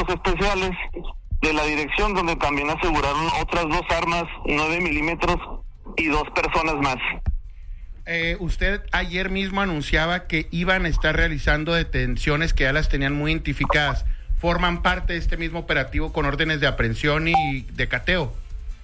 Operativos Especiales de la dirección, donde también aseguraron otras 2 armas 9 milímetros y 2 personas más. Usted ayer mismo anunciaba que iban a estar realizando detenciones que ya las tenían muy identificadas. ¿Forman parte de este mismo operativo con órdenes de aprehensión y de cateo?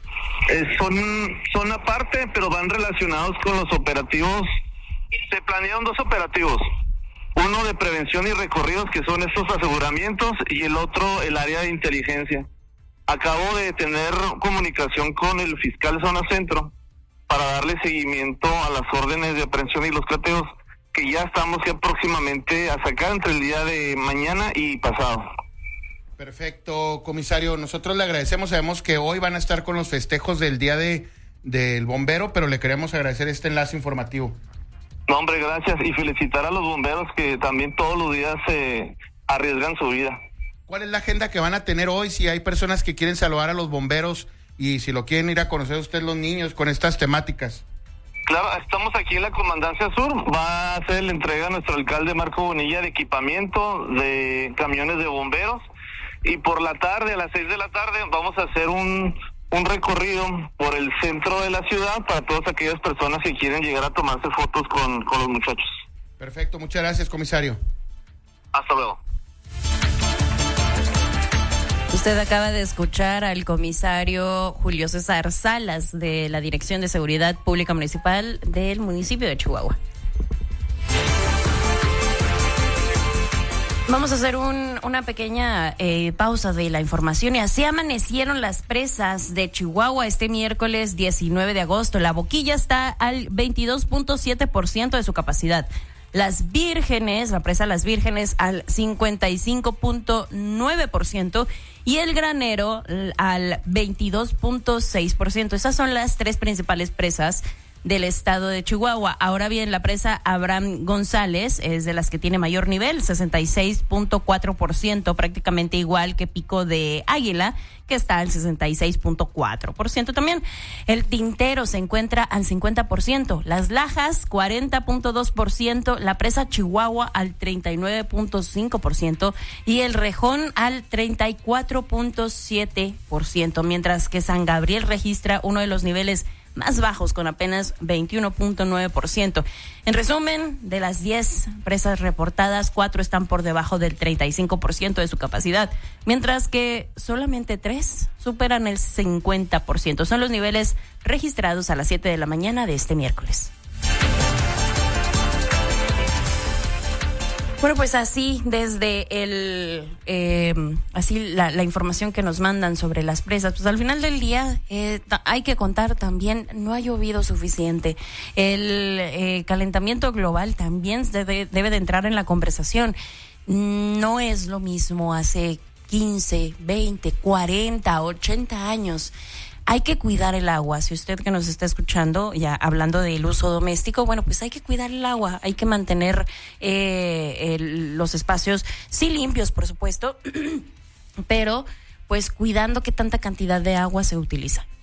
Son aparte, pero van relacionados con los operativos. Se planearon 2 operativos. Uno de prevención y recorridos, que son estos aseguramientos, y el otro, el área de inteligencia. Acabo de tener comunicación con el fiscal Zona Centro para darle seguimiento a las órdenes de aprehensión y los cateos, que ya estamos próximamente a sacar entre el día de mañana y pasado. Perfecto, comisario. Nosotros le agradecemos. Sabemos que hoy van a estar con los festejos del Día del Bombero, pero le queremos agradecer este enlace informativo. No, hombre, gracias. Y felicitar a los bomberos que también todos los días arriesgan su vida. ¿Cuál es la agenda que van a tener hoy? Si hay personas que quieren saludar a los bomberos y si lo quieren ir a conocer usted los niños con estas temáticas. Claro, estamos aquí en la Comandancia Sur. Va a hacer la entrega a nuestro alcalde Marco Bonilla de equipamiento, de camiones de bomberos. Y por la tarde, a las 6 de la tarde, vamos a hacer un recorrido por el centro de la ciudad para todas aquellas personas que quieren llegar a tomarse fotos con los muchachos. Perfecto, muchas gracias, comisario. Hasta luego. Usted acaba de escuchar al comisario Julio César Salas de la Dirección de Seguridad Pública Municipal del municipio de Chihuahua. Vamos a hacer una pequeña pausa de la información y así amanecieron las presas de Chihuahua este miércoles 19 de agosto. La Boquilla está al 22.7% de su capacidad. Las Vírgenes, la presa Las Vírgenes al 55.9% y el Granero al 22.6%. Esas son las 3 principales presas del estado de Chihuahua. Ahora bien, la presa Abraham González es de las que tiene mayor nivel, 66.4%, prácticamente igual que Pico de Águila, que está al 66.4% también. El Tintero se encuentra al 50%, Las Lajas 40.2%, la presa Chihuahua al 39.5% y el Rejón al 34.7%, mientras que San Gabriel registra uno de los niveles más bajos con apenas 21.9%. En resumen, de las 10 presas reportadas, 4 están por debajo del 35% de su capacidad, mientras que solamente 3 superan el 50%. Son los niveles registrados a las 7 de la mañana de este miércoles. Bueno, pues así desde la información que nos mandan sobre las presas, pues al final del día hay que contar también, no ha llovido suficiente. El calentamiento global también debe de entrar en la conversación. No es lo mismo hace 15, 20, 40, 80 años. Hay que cuidar el agua. Si usted que nos está escuchando, ya hablando del uso doméstico, bueno, pues hay que cuidar el agua, hay que mantener los espacios, sí limpios, por supuesto, pero pues cuidando qué tanta cantidad de agua se utiliza.